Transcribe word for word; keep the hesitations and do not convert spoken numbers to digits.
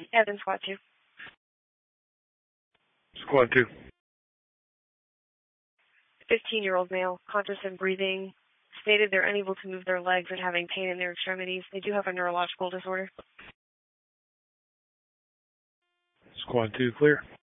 Evan, squad two. Squad two. fifteen-year-old male, conscious and breathing, stated they're unable to move their legs and having pain in their extremities. They do have a neurological disorder. Squad two, clear.